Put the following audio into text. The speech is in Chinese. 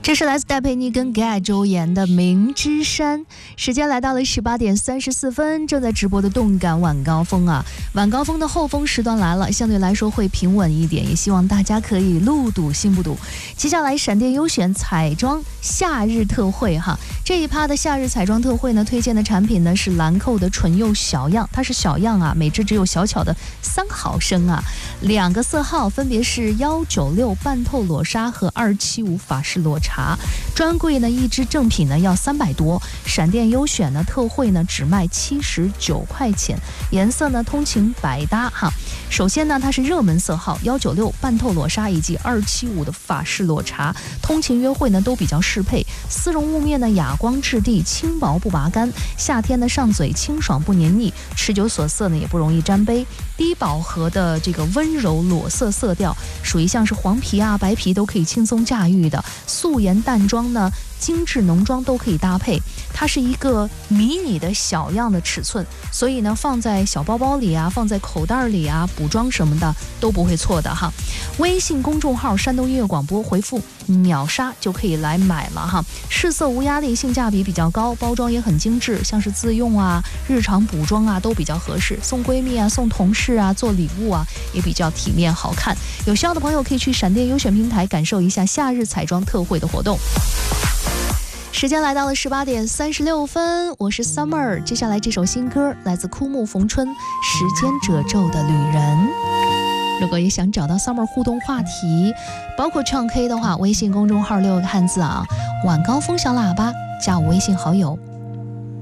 这是来自戴佩妮跟盖周岩的《明之山》。时间来到了18点34分，正在直播的动感晚高峰啊，晚高峰的后峰时段来了，相对来说会平稳一点，也希望大家可以路堵心不堵。接下来闪电优选彩妆夏日特惠哈，这一趴的夏日彩妆特惠呢，推荐的产品呢是兰蔻的唇釉小样，它是小样啊，每支只有小巧的3毫升啊，2个色号分别是196半透裸纱和275法式裸茶。专柜呢一支正品呢要300多，闪电优选呢特惠呢只卖79块钱，颜色呢通勤百搭哈。首先呢它是热门色号196半透裸纱以及275的法式裸茶，通勤约会呢都比较适配。丝绒雾面呢哑光质地，轻薄不拔干，夏天呢上嘴清爽不黏腻，持久锁色呢也不容易沾杯。低饱和的这个温柔裸色色调，属于像是黄皮啊白皮都可以轻松驾驭的，素颜淡妆呢精致浓妆都可以搭配。它是一个迷你的小样的尺寸，所以呢放在小包包里啊，放在口袋里啊，补妆什么的都不会错的哈。微信公众号山东音乐广播回复秒杀就可以来买了哈。试色无压力，性价比比较高，包装也很精致，像是自用啊日常补妆啊都比较合适，送闺蜜啊送同事啊做礼物啊也比较体面好看。有需要的朋友可以去闪电优选平台感受一下夏日彩妆特惠的活动。时间来到了18点36分，我是 Summer。 接下来这首新歌来自枯木逢春，时间褶皱的旅人。如果也想找到 Summer 互动话题，包括唱 K 的话，微信公众号6个汉字啊，晚高峰小喇叭，加我微信好友